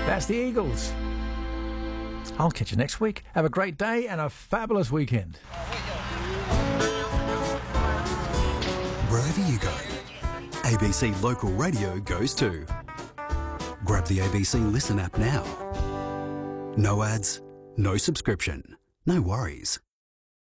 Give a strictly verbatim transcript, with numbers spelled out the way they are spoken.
That's the Eagles. I'll catch you next week. Have a great day and a fabulous weekend. Wherever you go, A B C Local Radio goes too. Grab the A B C Listen app now. No ads, no subscription, no worries.